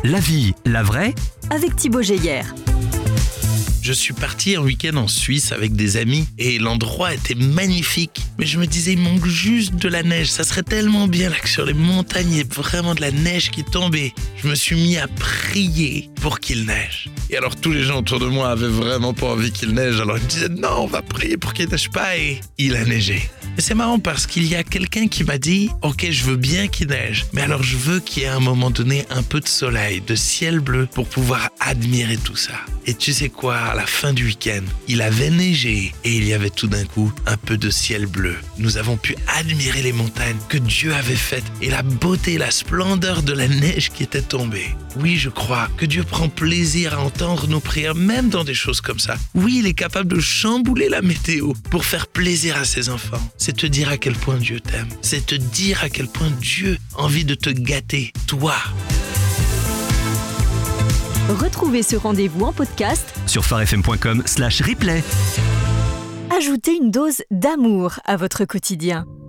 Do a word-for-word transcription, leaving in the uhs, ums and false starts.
La vie, la vraie, avec Thibaut Geyer. Je suis parti un week-end en Suisse avec des amis et l'endroit était magnifique. Mais je me disais, il manque juste de la neige. Ça serait tellement bien là que sur les montagnes, il y ait vraiment de la neige qui tombait. Je me suis mis à prier pour qu'il neige. Et alors tous les gens autour de moi avaient vraiment pas envie qu'il neige. Alors ils me disaient, non, on va prier pour qu'il neige pas. Et il a neigé. Et c'est marrant parce qu'il y a quelqu'un qui m'a dit, ok, je veux bien qu'il neige. Mais alors je veux qu'il y ait à un moment donné un peu de soleil, de ciel bleu pour pouvoir admirer tout ça. Et tu sais quoi, à la fin du week-end, il avait neigé et il y avait tout d'un coup un peu de ciel bleu. Nous avons pu admirer les montagnes que Dieu avait faites et la beauté, la splendeur de la neige qui était tombée. Oui, je crois que Dieu prend plaisir à entendre nos prières, même dans des choses comme ça. Oui, il est capable de chambouler la météo pour faire plaisir à ses enfants. C'est te dire à quel point Dieu t'aime. C'est te dire à quel point Dieu a envie de te gâter, toi. Retrouvez ce rendez-vous en podcast sur pharefm point com slash replay. Ajoutez une dose d'amour à votre quotidien.